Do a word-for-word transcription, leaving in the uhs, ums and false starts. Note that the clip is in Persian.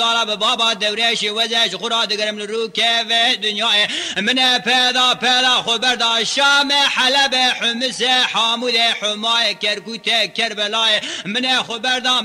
طلب بابا دوريش وزش خراد قرم الروكة في دنيا من پیدا پیدا خبر دا شام حلب حمص حامود حماي كركوت كربلاء من خبر دا